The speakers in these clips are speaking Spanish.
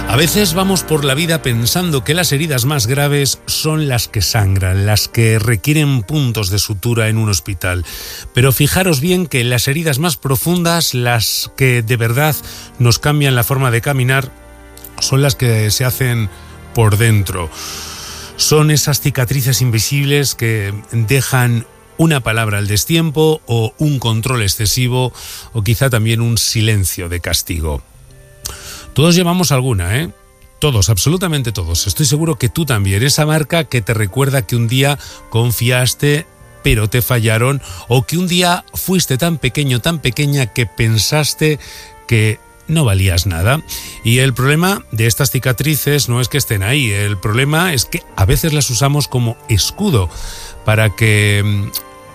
A veces vamos por la vida pensando que las heridas más graves son las que sangran, las que requieren puntos de sutura en un hospital. Pero fijaros bien que las heridas más profundas, las que de verdad nos cambian la forma de caminar, son las que se hacen por dentro. Son esas cicatrices invisibles que dejan una palabra al destiempo o un control excesivo o quizá también un silencio de castigo. Todos llevamos alguna, ¿eh? Todos, absolutamente todos. Estoy seguro que tú también. Esa marca que te recuerda que un día confiaste, pero te fallaron, o que un día fuiste tan pequeño, tan pequeña que pensaste que no valías nada. Y el problema de estas cicatrices no es que estén ahí. El problema es que a veces las usamos como escudo para que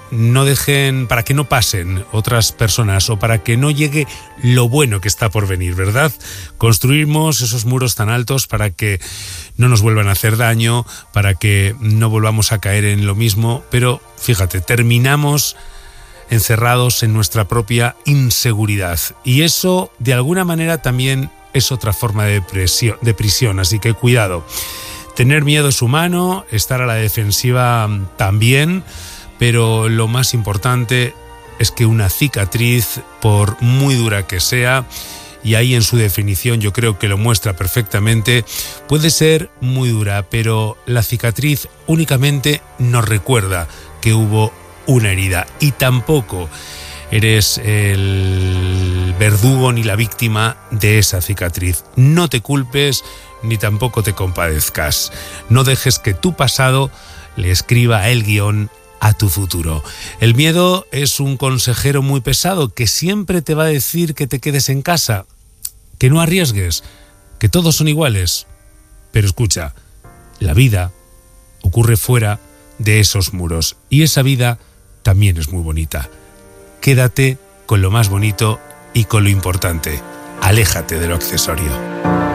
para que no pasen otras personas o para que no llegue lo bueno que está por venir, ¿verdad? Construimos esos muros tan altos para que no nos vuelvan a hacer daño, para que no volvamos a caer en lo mismo, pero fíjate, terminamos encerrados en nuestra propia inseguridad y eso de alguna manera también es otra forma de prisión, así que cuidado. Tener miedo es humano, estar a la defensiva también, pero lo más importante es que una cicatriz, por muy dura que sea, y ahí en su definición yo creo que lo muestra perfectamente, puede ser muy dura, pero la cicatriz únicamente nos recuerda que hubo una herida y tampoco eres el verdugo ni la víctima de esa cicatriz. No te culpes ni tampoco te compadezcas. No dejes que tu pasado le escriba el guión a tu futuro. El miedo es un consejero muy pesado que siempre te va a decir que te quedes en casa, que no arriesgues, que todos son iguales. Pero escucha, la vida ocurre fuera de esos muros y esa vida también es muy bonita. Quédate con lo más bonito y con lo importante. Aléjate de lo accesorio.